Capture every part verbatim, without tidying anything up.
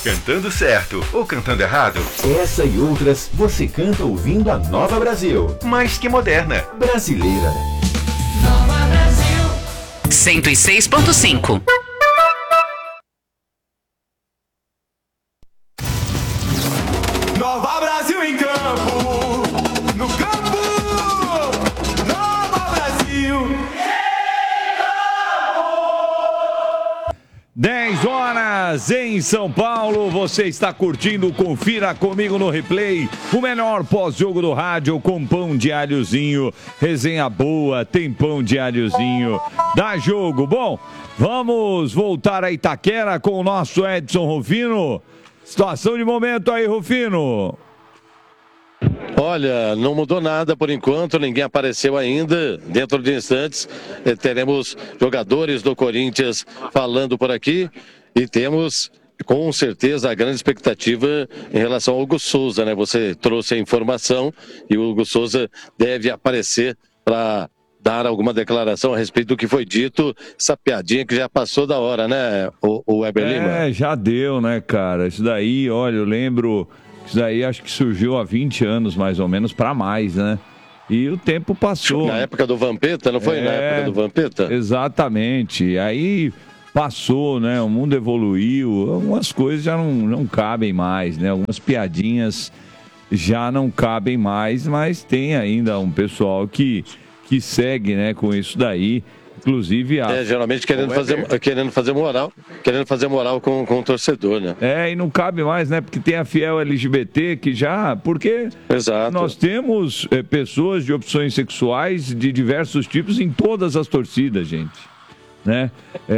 Cantando certo ou cantando errado? Essa e outras você canta ouvindo a Nova Brasil. Mais que moderna. Brasileira. Nova Brasil. cento e seis ponto cinco. Nova Brasil em campo. No campo. Nova Brasil. dez horas em São Paulo, você está curtindo, confira comigo no replay, o melhor pós-jogo do rádio com pão de alhozinho, resenha boa, tem pão de alhozinho, dá jogo. Bom, vamos voltar a Itaquera com o nosso Edson Rufino. Situação de momento aí, Rufino. Olha, não mudou nada por enquanto, ninguém apareceu ainda. Dentro de instantes eh, teremos jogadores do Corinthians falando por aqui e temos com certeza a grande expectativa em relação ao Hugo Souza, né? Você trouxe a informação e o Hugo Souza deve aparecer para dar alguma declaração a respeito do que foi dito, essa piadinha que já passou da hora, né, o, o Weber Lima? É, já deu, né, cara? Isso daí, olha, eu lembro... Isso daí acho que surgiu há vinte anos, mais ou menos, para mais, né? E o tempo passou. Na época do Vampeta, não foi é, na época do Vampeta? Exatamente. Aí passou, né? O mundo evoluiu, algumas coisas já não, não cabem mais, né? Algumas piadinhas já não cabem mais, mas tem ainda um pessoal que, que segue, né, com isso daí. Inclusive a... É, geralmente querendo fazer, querendo fazer moral, querendo fazer moral com, com o torcedor, né? É, e não cabe mais, né? Porque tem a fiel L G B T que já... Porque Exato. Nós temos é, pessoas de opções sexuais de diversos tipos em todas as torcidas, gente. Né?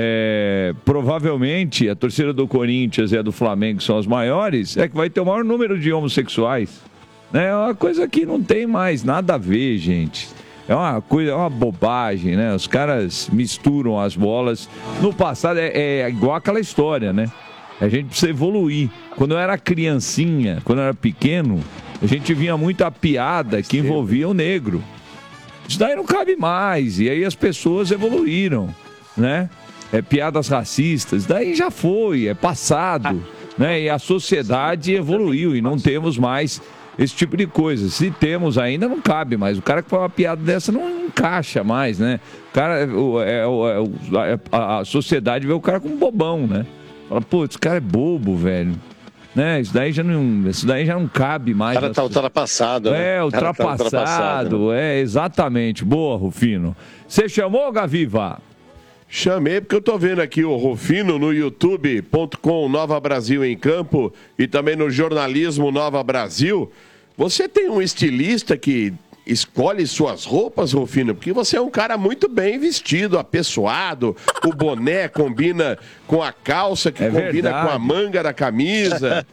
É, provavelmente a torcida do Corinthians e a do Flamengo, que são as maiores, é que vai ter o maior número de homossexuais. Né? É uma coisa que não tem mais nada a ver, gente. É uma coisa, é uma bobagem, né? Os caras misturam as bolas. No passado é, é igual aquela história, né? A gente precisa evoluir. Quando eu era criancinha, quando eu era pequeno, a gente vinha muito a piada que envolvia o negro. Isso daí não cabe mais. E aí as pessoas evoluíram, né? É piadas racistas. Daí já foi, é passado, né? E a sociedade evoluiu e não temos mais esse tipo de coisa. Se temos ainda, não cabe mais. O cara que fala uma piada dessa não encaixa mais, né? O cara, é, é, é, a, a sociedade vê o cara como bobão, né? Fala, pô, esse cara é bobo, velho. Né? Isso daí já não, isso daí já não cabe mais. O cara tá ultrapassado, né? É, ultrapassado, tá ultrapassado, né? É, exatamente. Boa, Rufino. Você chamou, Gaviva? Chamei porque eu tô vendo aqui o Rufino no youtube ponto com Nova Brasil em Campo e também no jornalismo Nova Brasil. Você tem um estilista que escolhe suas roupas, Rufino? Porque você é um cara muito bem vestido, apessoado, o boné combina com a calça, que é combina verdade. Com a manga da camisa.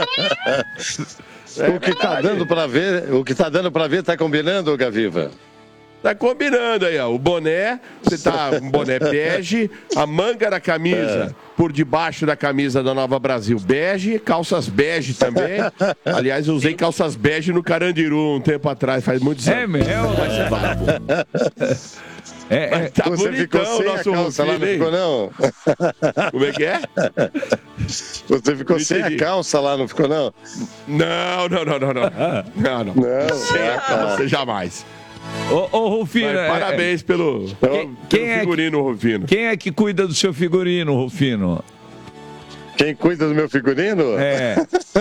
É o que tá dando para ver, o que tá dando para ver tá combinando, Gaviva? Tá combinando aí, ó. O boné, você tá um boné bege, a manga da camisa é. por debaixo da camisa da Nova Brasil bege, calças bege também. Aliás, eu usei calças bege no Carandiru um tempo atrás, faz muitos anos. É mesmo? Vai ser vagabundo. É, é, tá você bonitão, ficou sem nosso a calça lá, não ficou não? Como é que é? Você ficou sem a calça lá, não ficou não? Não, não, não, não, não. Não, não. não sem a calça, jamais. Ô, ô Rufino, Mas, é, parabéns pelo, quem, pelo quem é figurino, que, Rufino. Quem é que cuida do seu figurino, Rufino? Quem cuida do meu figurino? É.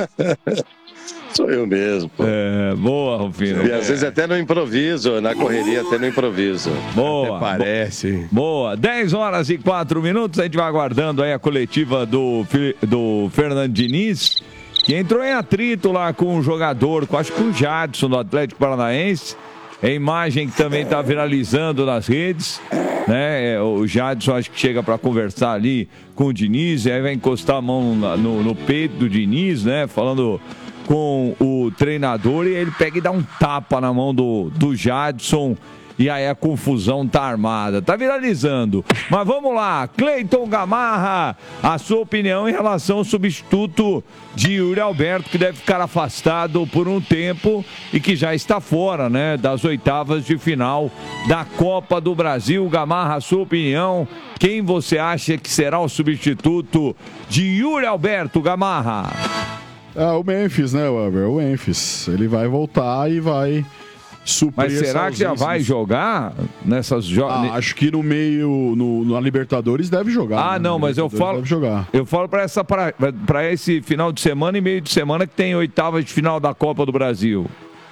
Sou eu mesmo. Pô. É, boa, Rufino. E às vezes até no improviso, na correria até no improviso. Boa. Até parece. Boa. dez horas e quatro minutos, a gente vai aguardando aí a coletiva do, do Fernando Diniz, que entrou em atrito lá com o jogador, com acho que o Jadson do Atlético Paranaense. É imagem que também está viralizando nas redes, né? O Jadson acho que chega para conversar ali com o Diniz, e aí vai encostar a mão no, no peito do Diniz, né? Falando com o treinador, e ele pega e dá um tapa na mão do, do Jadson. e aí a confusão tá armada. Tá viralizando. Mas vamos lá, Cleiton Gamarra, a sua opinião em relação ao substituto de Yuri Alberto, que deve ficar afastado por um tempo e que já está fora, né, das oitavas de final da Copa do Brasil. Gamarra, a sua opinião, quem você acha que será o substituto de Yuri Alberto, Gamarra? Ah, o Memphis, né, Weber? O Memphis. Ele vai voltar e vai suprir. Mas será que já vai jogar nessas jogos? Ah, acho que no meio, no, na Libertadores deve jogar. Ah, né? não, mas eu falo, deve jogar. eu falo para essa para esse final de semana e meio de semana que tem oitavas de final da Copa do Brasil.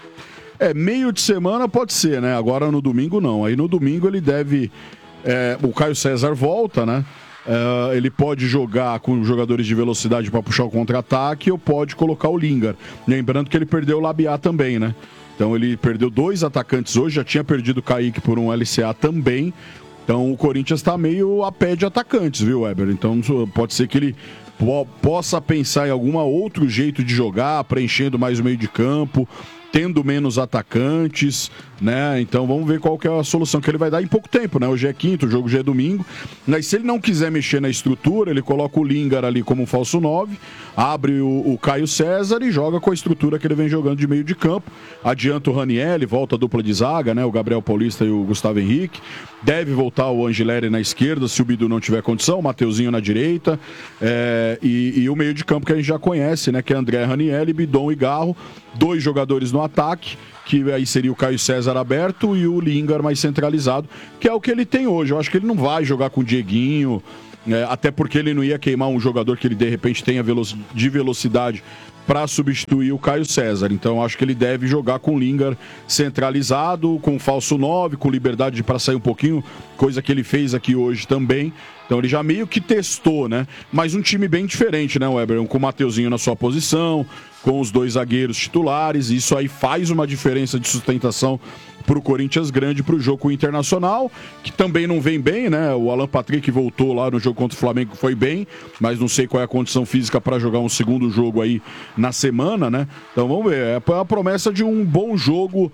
É, meio de semana pode ser, né? Agora no domingo não. Aí no domingo ele deve... É, o Caio César volta, né? É, ele pode jogar com jogadores de velocidade para puxar o contra-ataque ou pode colocar o Lingard. Lembrando que ele perdeu o Labiá também, né? Então ele perdeu dois atacantes hoje, já tinha perdido o Kaique por um L C A também. Então o Corinthians está meio a pé de atacantes, viu, Weber? Então pode ser que ele po- possa pensar em algum outro jeito de jogar, preenchendo mais o meio de campo, tendo menos atacantes, né? Então vamos ver qual que é a solução que ele vai dar em pouco tempo, né? Hoje é quinto, o jogo já é domingo. Mas se ele não quiser mexer na estrutura, ele coloca o Lingard ali como um falso nove, abre o, o Caio César e joga com a estrutura que ele vem jogando de meio de campo. Adianta o Ranieri, volta a dupla de zaga, né? O Gabriel Paulista e o Gustavo Henrique. Deve voltar o Angileri na esquerda, se o Bidu não tiver condição, o Mateuzinho na direita. É, e, e o meio de campo que a gente já conhece, né? Que é André Ranieri, Bidon e Garro. Dois jogadores no ataque, que aí seria o Caio César aberto e o Lingard mais centralizado, que é o que ele tem hoje. Eu acho que ele não vai jogar com o Dieguinho, é, até porque ele não ia queimar um jogador que ele de repente tenha veloc- de velocidade para substituir o Caio César. Então eu acho que ele deve jogar com o Lingard centralizado, com falso nove, com liberdade para sair um pouquinho, coisa que ele fez aqui hoje também. Então ele já meio que testou, né? Mas um time bem diferente, né, Weber? Com o Mateuzinho na sua posição, com os dois zagueiros titulares. Isso aí faz uma diferença de sustentação para o Corinthians grande para o jogo com o Internacional, que também não vem bem, né? O Alan Patrick voltou lá no jogo contra o Flamengo, foi bem, mas não sei qual é a condição física para jogar um segundo jogo aí na semana, né? Então vamos ver. É a promessa de um bom jogo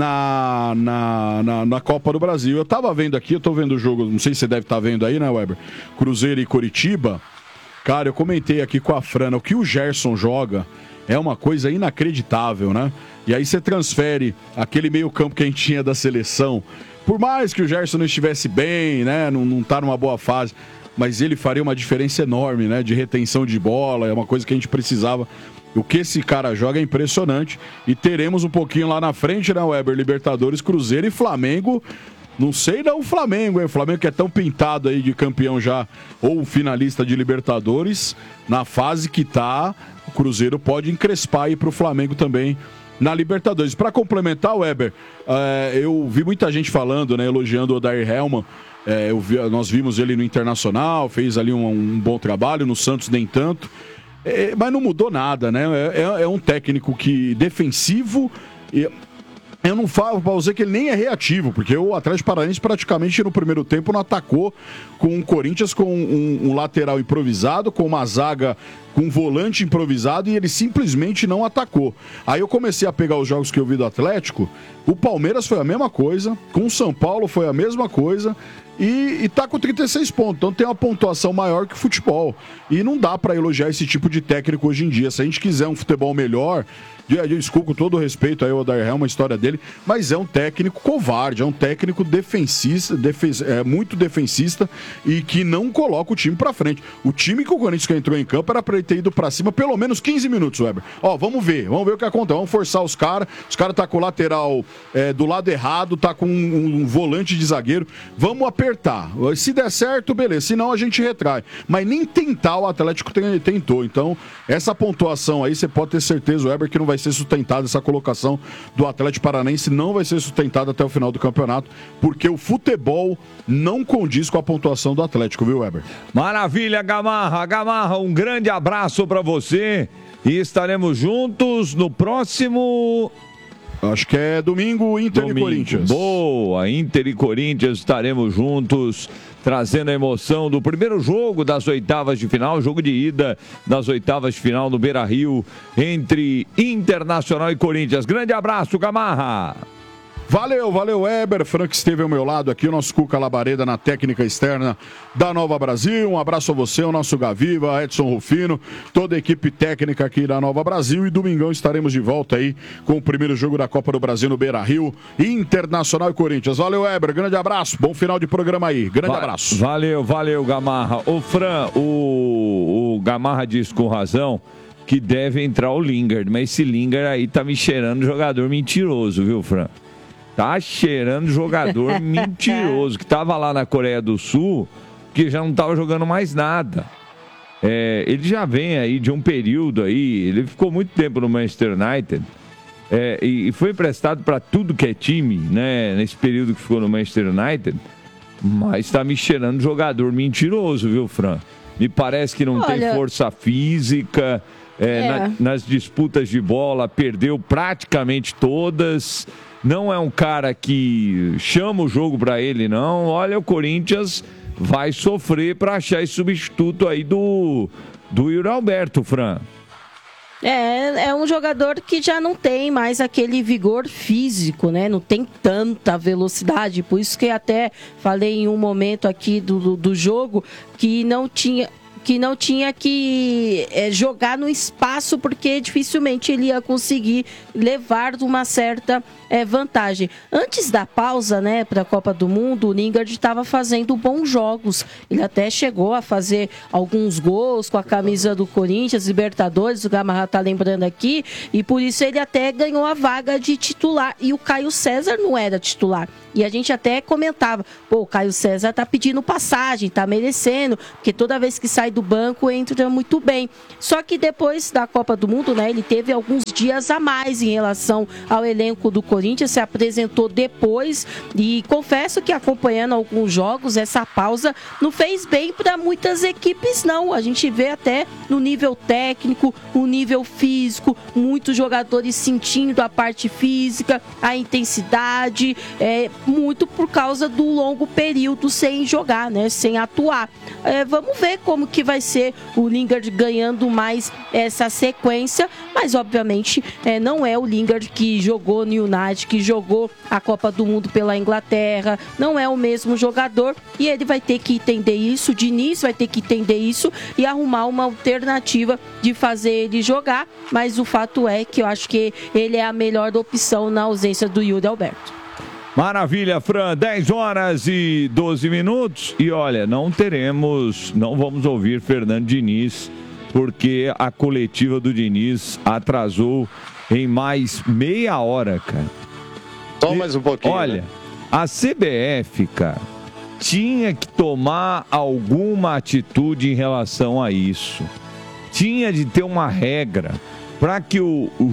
na, na, na, na Copa do Brasil. Eu tava vendo aqui, eu tô vendo o jogo, não sei se você deve estar vendo aí, né, Weber? Cruzeiro e Coritiba. Cara, eu comentei aqui com a Frana, o que o Gerson joga é uma coisa inacreditável, né? E aí você transfere aquele meio campo que a gente tinha da seleção, por mais que o Gerson não estivesse bem, né? Não, não tá numa boa fase, mas ele faria uma diferença enorme, né? De retenção de bola, é uma coisa que a gente precisava. O que esse cara joga é impressionante. E teremos um pouquinho lá na frente, né, Weber? Libertadores, Cruzeiro e Flamengo. Não sei não o Flamengo, hein? O Flamengo que é tão pintado aí de campeão já, ou finalista de Libertadores, na fase que tá, o Cruzeiro pode encrespar aí pro Flamengo também na Libertadores. Para complementar, Weber, é, eu vi muita gente falando, né, elogiando o Odair Hellmann. É, eu vi, nós vimos ele no Internacional, fez ali um, um bom trabalho, no Santos nem tanto. É, mas não mudou nada, né? É, é um técnico que defensivo... E, eu não falo para você que ele nem é reativo, porque o Atlético Paranaense praticamente no primeiro tempo não atacou, com o Corinthians com um, um lateral improvisado, com uma zaga com um volante improvisado, e ele simplesmente não atacou. Aí eu comecei a pegar os jogos que eu vi do Atlético, o Palmeiras foi a mesma coisa, com o São Paulo foi a mesma coisa, e, e tá com trinta e seis pontos, então tem uma pontuação maior que o futebol. E não dá para elogiar esse tipo de técnico hoje em dia. Se a gente quiser um futebol melhor, desculpa, com todo o respeito aí ao Odair Hellmann, a história dele, mas é um técnico covarde, é um técnico defensista, defes, é, muito defensista, e que não coloca o time pra frente. O time que o Corinthians que entrou em campo era pra ele ter ido pra cima pelo menos quinze minutos, Weber. Ó, vamos ver, vamos ver o que acontece, vamos forçar os caras, os caras tá com o lateral é, do lado errado, tá com um, um volante de zagueiro, vamos apertar. Se der certo, beleza, senão a gente retrai. Mas nem tentar o Atlético tentou, então essa pontuação aí, você pode ter certeza, Weber, que não vai ser sustentada, essa colocação do Atlético Paranaense não vai ser sustentada até o final do campeonato, porque o futebol não condiz com a pontuação do Atlético, viu, Weber? Maravilha, Gamarra. Gamarra, um grande abraço para você e estaremos juntos no próximo... Acho que é domingo, Inter domingo. E Corinthians. Boa, Inter e Corinthians, estaremos juntos, trazendo a emoção do primeiro jogo das oitavas de final, jogo de ida das oitavas de final no Beira-Rio, entre Internacional e Corinthians. Grande abraço, Gamarra. Valeu, valeu, Weber. Frank esteve ao meu lado aqui, o nosso Cuca Labareda na técnica externa da Nova Brasil. Um abraço a você, o nosso Gaviva, Edson Rufino, toda a equipe técnica aqui da Nova Brasil. E domingão estaremos de volta aí com o primeiro jogo da Copa do Brasil no Beira-Rio, Internacional e Corinthians. Valeu, Weber. Grande abraço. Bom final de programa aí. Grande Va- abraço. Valeu, valeu, Gamarra. Ô, Fran, o, o Gamarra disse com razão que deve entrar o Lingard, mas esse Lingard aí tá me cheirando jogador mentiroso, viu, Fran? Tá cheirando jogador mentiroso, que tava lá na Coreia do Sul, que já não tava jogando mais nada. É, ele já vem aí de um período aí, ele ficou muito tempo no Manchester United, é, e, e foi emprestado para tudo que é time, né, nesse período que ficou no Manchester United, mas tá me cheirando jogador mentiroso, viu, Fran? Me parece que não Olha... tem força física, é, É. na- nas disputas de bola perdeu praticamente todas. Não é um cara que chama o jogo pra ele, não. Olha, o Corinthians vai sofrer pra achar esse substituto aí do, do Yuri Alberto, Fran. É, é um jogador que já não tem mais aquele vigor físico, né? Não tem tanta velocidade. Por isso que até falei em um momento aqui do, do, do jogo que não tinha... que não tinha que é, jogar no espaço, porque dificilmente ele ia conseguir levar uma certa é, vantagem. Antes da pausa, né, para a Copa do Mundo, o Lingard estava fazendo bons jogos. Ele até chegou a fazer alguns gols com a camisa do Corinthians, Libertadores, o Gamarra está lembrando aqui, e por isso ele até ganhou a vaga de titular. E o Caio César não era titular. E a gente até comentava, pô, o Caio César tá pedindo passagem, tá merecendo, porque toda vez que sai do banco entra muito bem. Só que depois da Copa do Mundo, né, ele teve alguns dias a mais em relação ao elenco do Corinthians, se apresentou depois e confesso que acompanhando alguns jogos, essa pausa não fez bem para muitas equipes, não. A gente vê até no nível técnico, no nível físico, muitos jogadores sentindo a parte física, a intensidade, é, muito por causa do longo período sem jogar, né, sem atuar. É, vamos ver como que vai ser o Lingard ganhando mais essa sequência, mas obviamente é, não é o Lingard que jogou no United, que jogou a Copa do Mundo pela Inglaterra, não é o mesmo jogador e ele vai ter que entender isso, o Diniz vai ter que entender isso e arrumar uma alternativa de fazer ele jogar, mas o fato é que eu acho que ele é a melhor opção na ausência do Yuri Alberto. Maravilha, Fran, dez horas e doze minutos. E olha, não teremos, não vamos ouvir Fernando Diniz, porque a coletiva do Diniz atrasou em mais meia hora, cara. Só mais um pouquinho. Olha, né? a C B F, cara, tinha que tomar alguma atitude em relação a isso. Tinha de ter uma regra para que o, o,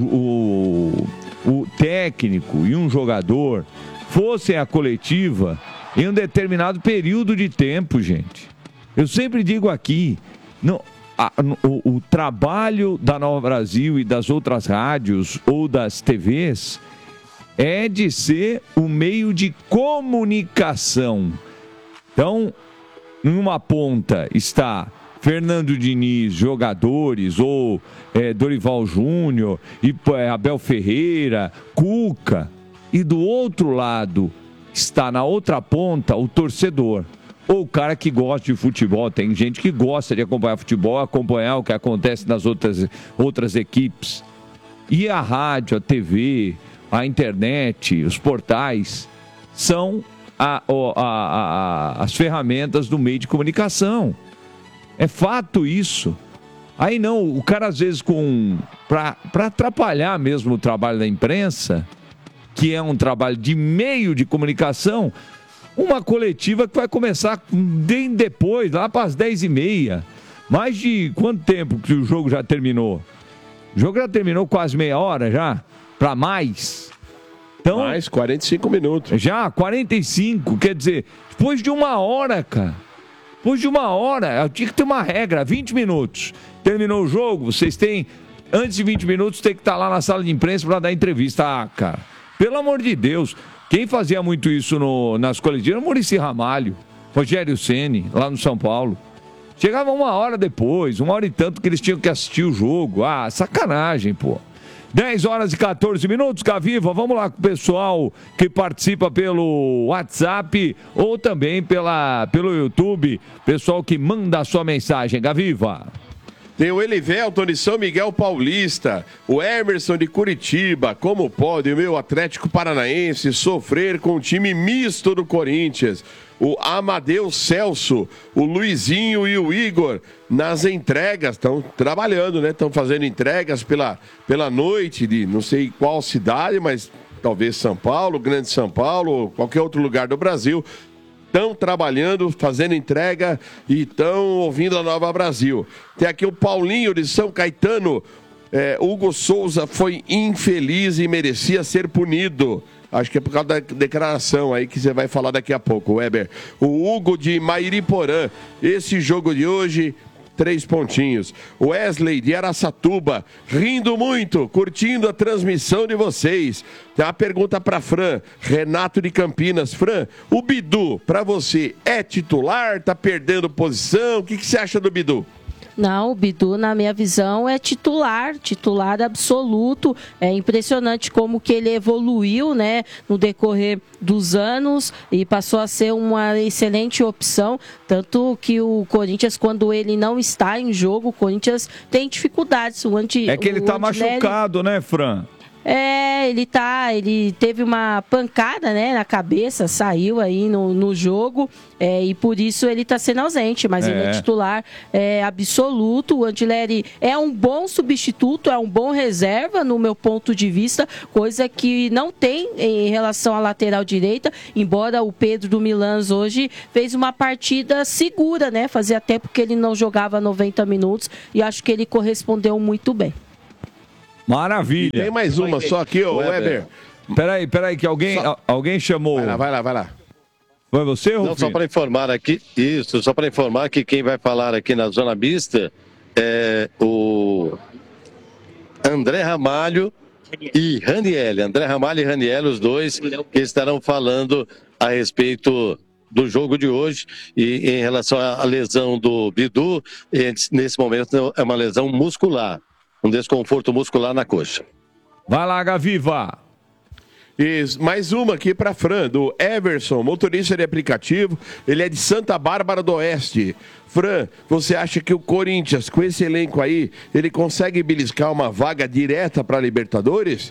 o, o técnico e um jogador fossem à coletiva em um determinado período de tempo, gente. Eu sempre digo aqui, no, a, no, o, o trabalho da Nova Brasil e das outras rádios ou das T Vs é de ser um meio de comunicação. Então, numa ponta está Fernando Diniz, jogadores, ou é, Dorival Júnior, e, é, Abel Ferreira, Cuca. E do outro lado está na outra ponta o torcedor. Ou o cara que gosta de futebol. Tem gente que gosta de acompanhar futebol, acompanhar o que acontece nas outras, outras equipes. E a rádio, a T V, a internet, os portais são a, a, a, a, as ferramentas do meio de comunicação. É fato isso. Aí não, o cara às vezes com para atrapalhar mesmo o trabalho da imprensa, que é um trabalho de meio de comunicação, uma coletiva que vai começar bem depois, lá para as dez e meia. Mais de quanto tempo que o jogo já terminou? O jogo já terminou quase meia hora já? Para mais? Então, mais quarenta e cinco minutos. Já, quarenta e cinco, quer dizer, depois de uma hora, cara. Depois de uma hora, eu tinha que ter uma regra, vinte minutos. Terminou o jogo, vocês têm, antes de vinte minutos, tem que estar lá na sala de imprensa para dar entrevista. Ah, cara, pelo amor de Deus, quem fazia muito isso no, nas coletivas era o Muricy Ramalho, Rogério Ceni, lá no São Paulo. Chegava uma hora depois, uma hora e tanto que eles tinham que assistir o jogo. Ah, sacanagem, pô. dez horas e quatorze minutos, Gaviva, vamos lá com o pessoal que participa pelo WhatsApp ou também pela, pelo YouTube, pessoal que manda a sua mensagem, Gaviva. Tem o Elivelton de São Miguel Paulista, o Emerson de Curitiba. Como pode o meu Atlético Paranaense sofrer com o time misto do Corinthians? O Amadeu Celso, o Luizinho e o Igor nas entregas, estão trabalhando, né? Estão fazendo entregas pela, pela noite de não sei qual cidade, mas talvez São Paulo, Grande São Paulo, ou qualquer outro lugar do Brasil. Estão trabalhando, fazendo entrega e estão ouvindo a Nova Brasil. Tem aqui o Paulinho de São Caetano. É, Hugo Souza foi infeliz e merecia ser punido. Acho que é por causa da declaração aí que você vai falar daqui a pouco, Weber. O Hugo de Mairiporã. Esse jogo de hoje, três pontinhos. Wesley de Araçatuba, rindo muito, curtindo a transmissão de vocês. Tem uma pergunta para Fran, Renato de Campinas. Fran, o Bidu, para você, é titular? Tá perdendo posição? O que, que você acha do Bidu? Não, o Bidu, na minha visão, é titular, titular absoluto. É impressionante como que ele evoluiu, né, no decorrer dos anos e passou a ser uma excelente opção. Tanto que o Corinthians, quando ele não está em jogo, o Corinthians tem dificuldades. O anti, é que ele o tá Antinelli... machucado, né, Fran? É, ele tá, ele teve uma pancada, né, na cabeça, saiu aí no, no jogo, é, e por isso ele tá sendo ausente, mas é. ele é titular é, absoluto. O Andileri é um bom substituto, é um bom reserva, no meu ponto de vista, coisa que não tem em relação à lateral direita, embora o Pedro do Milans hoje fez uma partida segura, né, fazia tempo que ele não jogava noventa minutos, e acho que ele correspondeu muito bem. Maravilha. E tem mais uma só aqui, ô Weber. Peraí, peraí, que alguém, Só... alguém chamou. Vai lá, vai lá, vai lá. Foi você, Rufino? Não, só para informar aqui, isso, só para informar que quem vai falar aqui na Zona Mista é o André Ramalho e Raniel. André Ramalho e Raniel, os dois que estarão falando a respeito do jogo de hoje e em relação à lesão do Bidu, nesse momento é uma lesão muscular. Um desconforto muscular na coxa. Vai lá, Gaviva. E mais uma aqui para Fran, do Everson, motorista de aplicativo. Ele é de Santa Bárbara do Oeste. Fran, você acha que o Corinthians, com esse elenco aí, ele consegue beliscar uma vaga direta para a Libertadores?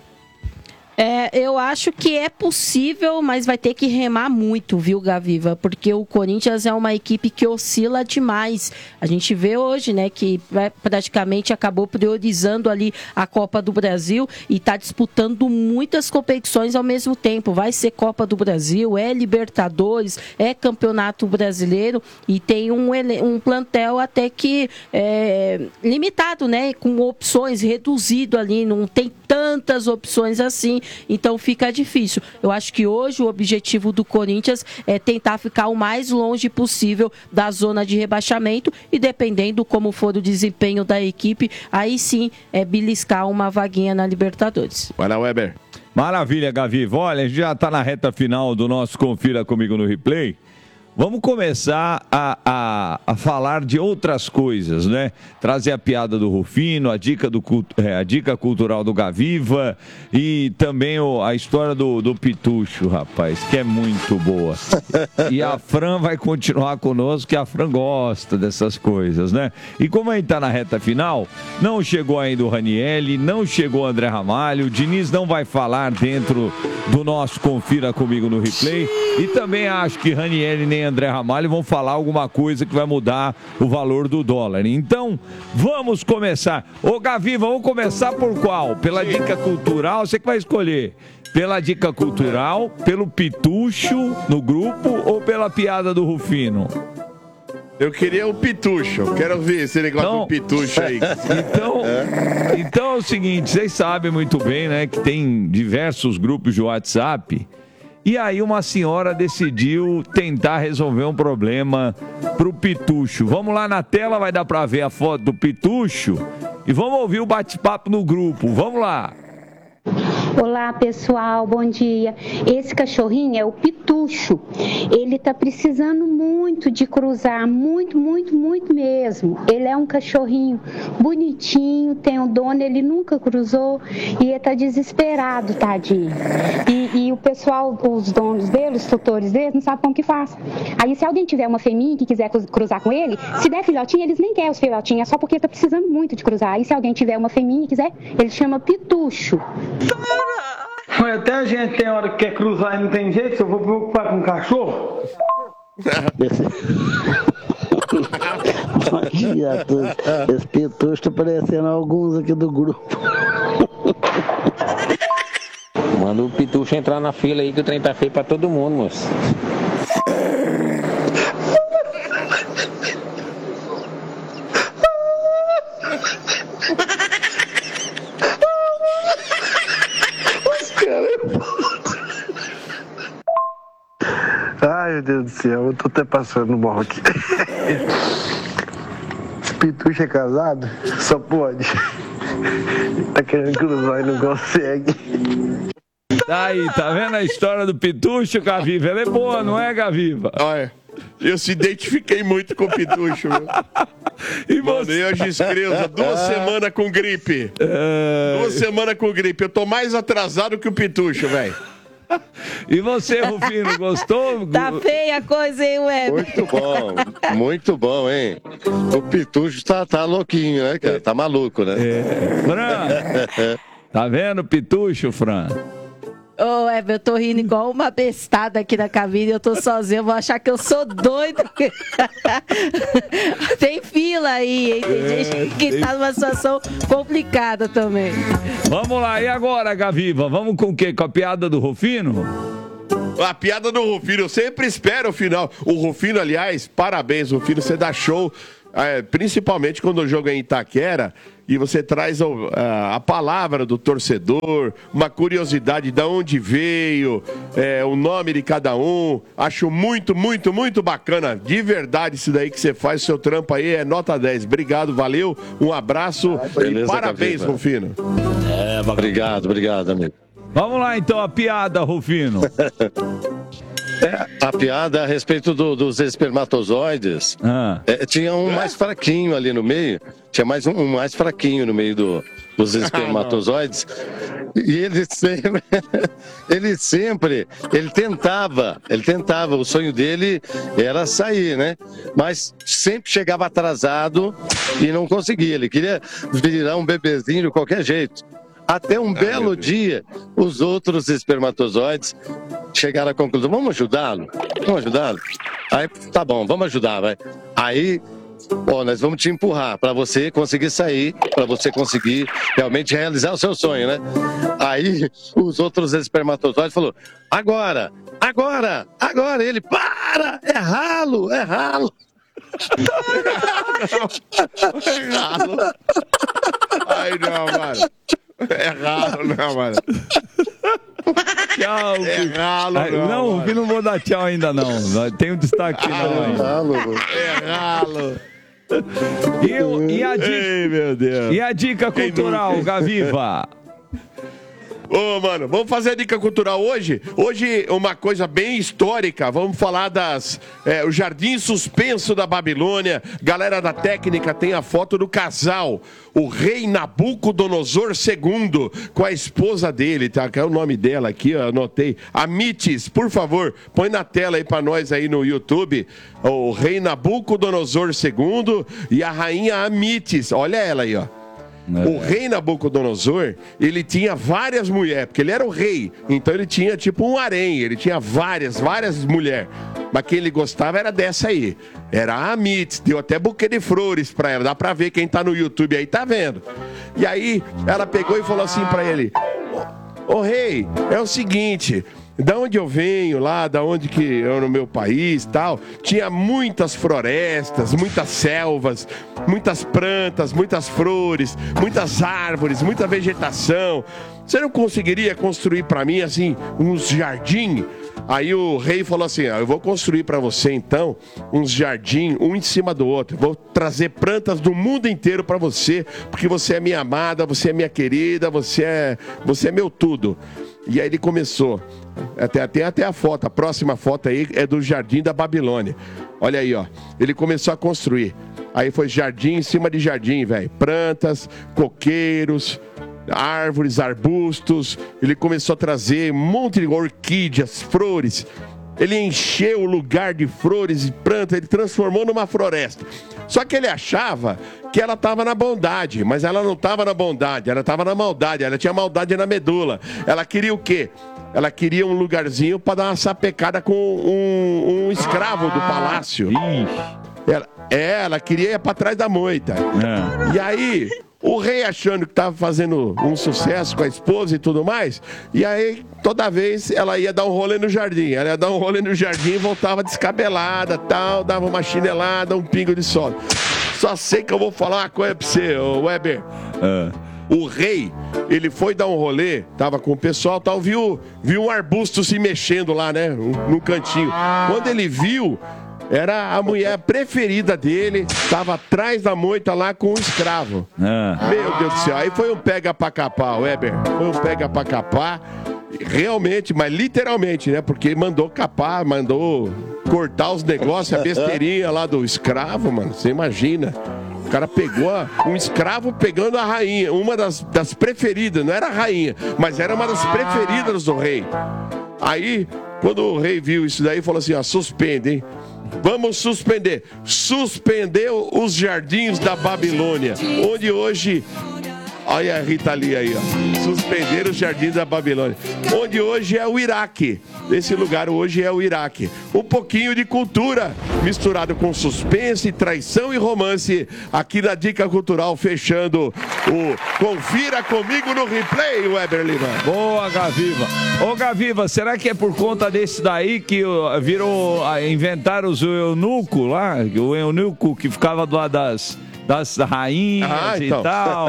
É, eu acho que é possível, mas vai ter que remar muito, viu, Gaviva? Porque o Corinthians é uma equipe que oscila demais. A gente vê hoje, né, que praticamente acabou priorizando ali a Copa do Brasil e está disputando muitas competições ao mesmo tempo. Vai ser Copa do Brasil, é Libertadores, é Campeonato Brasileiro e tem um, um plantel até que é, limitado, né, com opções, reduzido ali, não tem tantas opções assim. Então fica difícil. Eu acho que hoje o objetivo do Corinthians é tentar ficar o mais longe possível da zona de rebaixamento e dependendo como for o desempenho da equipe, aí sim é beliscar uma vaguinha na Libertadores. Vai lá, Weber. Maravilha, Gaviva. Olha, a gente já está na reta final do nosso Confira Comigo no Replay. Vamos começar a, a, a falar de outras coisas, né? Trazer a piada do Rufino, a dica, do, é, a dica cultural do Gaviva e também o, a história do, do Pitucho, rapaz, que é muito boa. E a Fran vai continuar conosco, que a Fran gosta dessas coisas, né? E como a gente tá na reta final, não chegou ainda o Raniel, não chegou o André Ramalho, o Diniz não vai falar dentro do nosso Confira Comigo no Replay. E também acho que Raniel nem André Ramalho vão falar alguma coisa que vai mudar o valor do dólar. Então, vamos começar. Ô, Gavi, vamos começar por qual? Pela dica cultural? Você que vai escolher. Pela dica cultural, pelo Pitucho no grupo ou pela piada do Rufino? Eu queria o Pitucho. Quero ver esse negócio então, do Pitucho aí. Então é. então é o seguinte, vocês sabem muito bem, né, que tem diversos grupos de WhatsApp. E aí uma senhora decidiu tentar resolver um problema pro Pitucho. Vamos lá na tela, vai dar pra ver a foto do Pitucho. E vamos ouvir o bate-papo no grupo. Vamos lá. Olá, pessoal, bom dia. Esse cachorrinho é o Pitucho. Ele tá precisando muito de cruzar, muito, muito, muito mesmo. Ele é um cachorrinho bonitinho, tem um dono, ele nunca cruzou e ele tá desesperado, tadinho. E, e o pessoal, os donos dele, os tutores dele, não sabem como que faz. Aí se alguém tiver uma fêmea que quiser cruzar com ele, se der filhotinho, eles nem querem os filhotinhos, é só porque tá precisando muito de cruzar. Aí se alguém tiver uma fêmea e quiser, ele chama Pitucho. Mas até a gente tem hora que quer cruzar e não tem jeito, se eu vou preocupar com um cachorro? Bom dia a todos. Esse Pitucho tá parecendo alguns aqui do grupo. Manda o Pitucho entrar na fila aí que o trem tá feio pra todo mundo, moço. Ai, meu Deus do céu, eu tô até passando mal aqui. Esse Pitucho é casado? Só pode. Tá querendo cruzar e não consegue. Tá aí, tá vendo a história do Pitucho, Gaviva? Ela é boa, não é, Gaviva? Olha, eu se identifiquei muito com o Pitucho, meu. E Mandei a Giscreusa, duas semanas com gripe. É... Duas semanas com gripe. Eu tô mais atrasado que o Pitucho, velho. E você, Rufino, gostou? Tá feia a coisa, hein, Web? Muito bom, muito bom, hein? O Pitucho tá, tá louquinho, né, cara? Tá maluco, né? É. Fran, tá vendo o Pitucho, Fran? Ô, Web, eu tô rindo igual uma bestada aqui na cabine, eu tô sozinha, eu vou achar que eu sou doido. Tem fila aí, hein? Tem é, gente que tem... tá numa situação complicada também. Vamos lá, e agora, Gaviva? Vamos com o quê? Com a piada do Rufino? A piada do Rufino, eu sempre espero o final. O Rufino, aliás, parabéns, Rufino, você dá show, é, principalmente quando o jogo é em Itaquera, e você traz a, a, a palavra do torcedor, uma curiosidade de onde veio, é, o nome de cada um. Acho muito, muito, muito bacana. De verdade, isso daí que você faz, seu trampo aí é nota dez. Obrigado, valeu, um abraço ah, beleza, e parabéns, Gaviva. Rufino. É, obrigado, obrigado, amigo. Vamos lá, então, a piada, Rufino. É, a piada a respeito do, dos espermatozoides, ah. é, tinha um mais fraquinho ali no meio, tinha mais um, um mais fraquinho no meio do, dos espermatozoides, e ele sempre, ele sempre, ele tentava, ele tentava, o sonho dele era sair, né? Mas sempre chegava atrasado e não conseguia, ele queria virar um bebezinho de qualquer jeito. Até um belo dia, os outros espermatozoides chegaram à conclusão, vamos ajudá-lo? Vamos ajudá-lo? Aí, tá bom, vamos ajudar, vai. Aí, ó, nós vamos te empurrar para você conseguir sair, para você conseguir realmente realizar o seu sonho, né? Aí, os outros espermatozoides falaram, agora, agora, agora, ele, para, é ralo, é ralo. É ralo. Ai, não, mano. É ralo, não, mano. Tchau. É ralo, não. Não, que não vou dar tchau ainda, não. Tem um destaque final ainda. É ralo. É ralo. E, eu, e, a dica, Ei, meu Deus. E a dica cultural, Gaviva? Ô, mano, vamos fazer a dica cultural hoje? Hoje, uma coisa bem histórica. Vamos falar das... É, o Jardim Suspenso da Babilônia. Galera da técnica tem a foto do casal. O rei Nabucodonosor segundo, com a esposa dele, tá? Que é o nome dela aqui, ó, anotei. Amites, por favor, põe na tela aí pra nós aí no YouTube. O rei Nabucodonosor segundo e a rainha Amites. Olha ela aí, ó. O rei Nabucodonosor, ele tinha várias mulheres, porque ele era o rei, então ele tinha tipo um harém, ele tinha várias, várias mulheres, mas quem ele gostava era dessa aí, era a Amites, deu até buquê de flores pra ela, dá pra ver, quem tá no YouTube aí tá vendo. E aí ela pegou e falou assim pra ele, ô rei, é o seguinte... Da onde eu venho, lá, da onde que eu no meu país, tal, tinha muitas florestas, muitas selvas, muitas plantas, muitas flores, muitas árvores, muita vegetação. Você não conseguiria construir para mim assim uns jardim Aí o rei falou assim, ah, eu vou construir para você então uns jardins, um em cima do outro. Vou trazer plantas do mundo inteiro para você, porque você é minha amada, você é minha querida, você é, você é meu tudo. E aí ele começou, até, até, até a foto, a próxima foto aí é do Jardim da Babilônia. Olha aí, ó, ele começou a construir. Aí foi jardim em cima de jardim, velho. Plantas, coqueiros, árvores, arbustos. Ele começou a trazer um monte de orquídeas, flores. Ele encheu o lugar de flores e plantas, ele transformou numa floresta. Só que ele achava que ela estava na bondade, mas ela não estava na bondade, ela estava na maldade, ela tinha maldade na medula. Ela queria o quê? Ela queria um lugarzinho para dar uma sapecada com um, um escravo do palácio. Ela, é, ela queria ir para trás da moita. É. E aí, o rei achando que estava fazendo um sucesso com a esposa e tudo mais, e aí, toda vez, ela ia dar um rolê no jardim. Ela ia dar um rolê no jardim e voltava descabelada, tal, dava uma chinelada, um pingo de sol. Só sei que eu vou falar uma coisa pra você, ô Weber. É. O rei, ele foi dar um rolê, tava com o pessoal, tal, viu, viu um arbusto se mexendo lá, né, no cantinho. Quando ele viu, era a mulher preferida dele, tava atrás da moita lá com um escravo. Ah. Meu Deus do céu, aí foi um pega pra capar, Weber, foi um pega pra capar, realmente, mas literalmente, né, porque mandou capar, mandou cortar os negócios, a besteirinha lá do escravo, mano, você imagina. O cara pegou a, um escravo pegando a rainha, uma das, das preferidas, não era a rainha, mas era uma das preferidas do rei. Aí, quando o rei viu isso daí, falou assim, ó, suspende, hein? Vamos suspender. Suspendeu os jardins da Babilônia, onde hoje... Olha a Rita Lee aí, ó. Suspenderam os jardins da Babilônia, onde hoje é o Iraque. Esse lugar hoje é o Iraque. Um pouquinho de cultura misturado com suspense, traição e romance. Aqui na Dica Cultural, fechando o Confira Comigo no Replay, Weber Lima. Boa, Gaviva. Ô, Gaviva, será que é por conta desse daí que virou, inventaram os eunuco lá? O eunuco que ficava do lado das... das rainhas ah, então. E tal.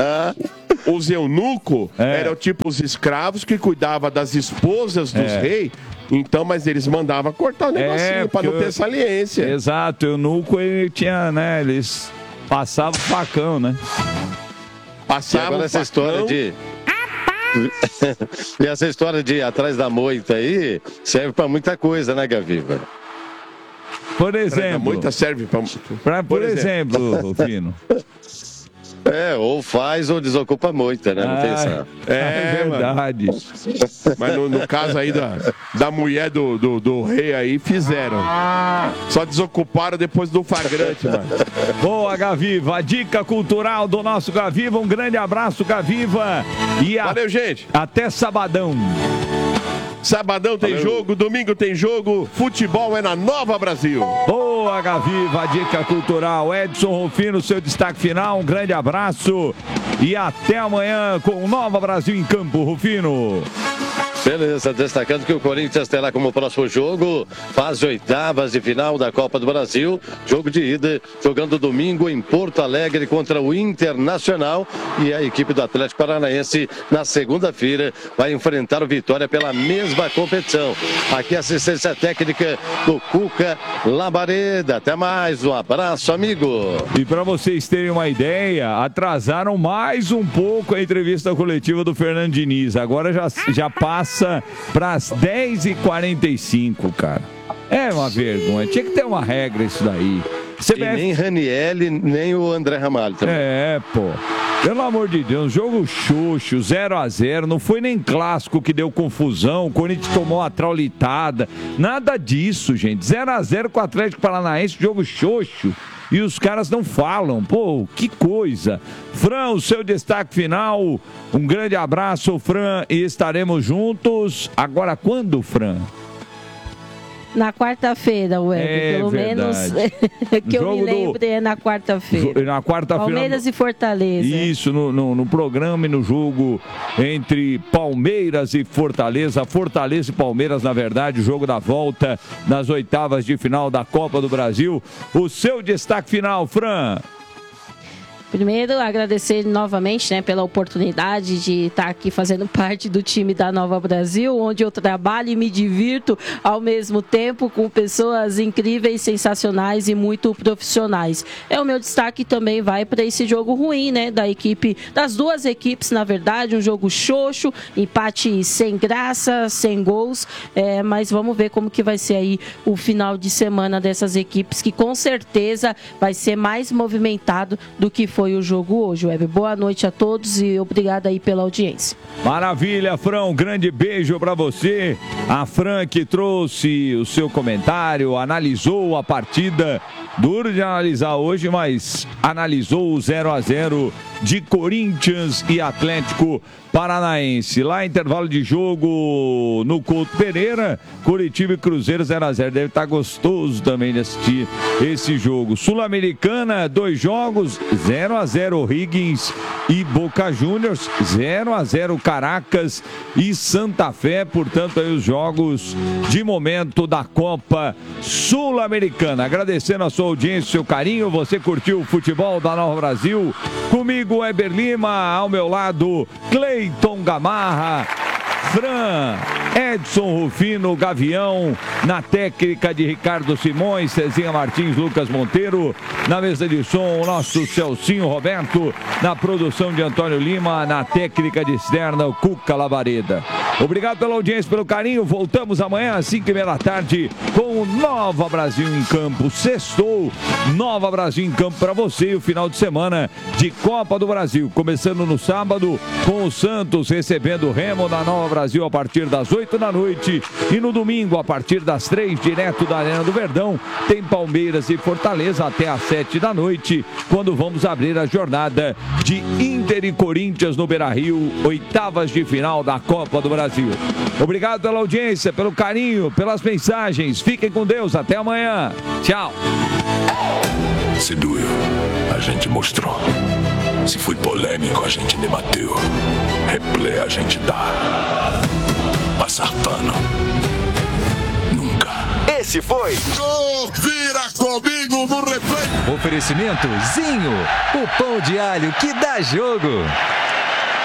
Os eunucos é. eram tipo os escravos que cuidavam das esposas dos é. reis. Então, mas eles mandavam cortar o negocinho é, para não ter saliência. Exato, o eunuco ele tinha, né? Eles passavam o facão, né? Passavam essa história de. E essa história de ir atrás da moita aí serve para muita coisa, né, Gaviva? Por exemplo. Muita serve para. Pra, por, por exemplo, Rufino. É, ou faz ou desocupa moita, né? Não ah, tem essa. É, é verdade. Mas no, no caso aí da, da mulher do, do, do rei aí, fizeram. Só desocuparam depois do flagrante, mano. Boa, Gaviva. A dica cultural do nosso Gaviva. Um grande abraço, Gaviva. E a... Valeu, gente. Até sabadão. Sabadão tem Valeu. jogo, domingo tem jogo, futebol é na Nova Brasil. Boa, Gaviva, a dica cultural. Edson Rufino, seu destaque final, um grande abraço e até amanhã com o Nova Brasil em Campo, Rufino. Beleza, destacando que o Corinthians terá como próximo jogo fase oitavas de final da Copa do Brasil, jogo de ida, jogando domingo em Porto Alegre contra o Internacional, e a equipe do Atlético Paranaense na segunda-feira vai enfrentar o Vitória pela mesma competição. Aqui a assistência técnica do Cuca Labareda. Até mais, um abraço, amigo. E para vocês terem uma ideia, atrasaram mais um pouco a entrevista coletiva do Fernando Diniz. Agora já, já passa para as dez e quarenta e cinco, cara. É uma vergonha. Tinha que ter uma regra isso daí. C B F... E nem Ranielli, nem o André Ramalho também. É, pô. Pelo amor de Deus, jogo xoxo, zero a zero. Não foi nem clássico que deu confusão. O Corinthians tomou a traulitada. Nada disso, gente. zero a zero com o Atlético Paranaense, jogo xoxo. E os caras não falam. Pô, que coisa. Fran, o seu destaque final. Um grande abraço, Fran, e estaremos juntos. Agora quando, Fran? Na quarta-feira, Weber, é, pelo verdade. menos que eu me lembro do... é na quarta-feira. Na quarta-feira. Palmeiras e Fortaleza. Isso, no, no, no programa e no jogo entre Palmeiras e Fortaleza. Fortaleza e Palmeiras, na verdade, o jogo da volta nas oitavas de final da Copa do Brasil. O seu destaque final, Fran? Primeiro, agradecer novamente, né, pela oportunidade de estar aqui fazendo parte do time da Nova Brasil, onde eu trabalho e me divirto ao mesmo tempo com pessoas incríveis, sensacionais e muito profissionais. É, o meu destaque também vai para esse jogo ruim, né, da equipe, das duas equipes, na verdade, um jogo xoxo, empate sem graça, sem gols, é, mas vamos ver como que vai ser aí o final de semana dessas equipes, que com certeza vai ser mais movimentado do que foi o jogo hoje, Web. Boa noite a todos e obrigada aí pela audiência. Maravilha, Fran, um grande beijo para você. A Fran que trouxe o seu comentário, analisou a partida, duro de analisar hoje, mas analisou o zero a zero de Corinthians e Atlético Paranaense. Lá, intervalo de jogo no Couto Pereira, Curitiba e Cruzeiro zero a zero. Deve estar gostoso também de assistir esse jogo. Sul-Americana, dois jogos, zero a zero Higgins e Boca Juniors, zero a zero Caracas e Santa Fé. Portanto, aí os jogos de momento da Copa Sul-Americana. Agradecendo a sua audiência, seu carinho. Você curtiu o futebol da Nova Brasil? Comigo, Weber Lima, ao meu lado, Cleiton Gamarra, Fran, Edson Rufino, Gavião, na técnica de Ricardo Simões, Cezinha Martins, Lucas Monteiro, na mesa de som, o nosso Celcinho Roberto, na produção de Antônio Lima, na técnica de externa, o Cuca Lavareda. Obrigado pela audiência, pelo carinho. Voltamos amanhã às cinco e meia da tarde com o Nova Brasil em Campo. Sextou, Nova Brasil em Campo para você. E o final de semana de Copa do Brasil. Começando no sábado com o Santos recebendo o Remo da Nova Brasil a partir das oito da noite. E no domingo, a partir das três, direto da Arena do Verdão, tem Palmeiras e Fortaleza até às sete da noite, quando vamos abrir a jornada de Inter e Corinthians no Beira-Rio, oitavas de final da Copa do Brasil. Obrigado pela audiência, pelo carinho, pelas mensagens. Fiquem com Deus, até amanhã. Tchau. Se doeu, a gente mostrou. Se foi polêmico, a gente debateu. Replay a gente dá. Passar pano. Nunca. Esse foi Vira comigo no replay. Oferecimento Zinho, o pão de alho que dá jogo.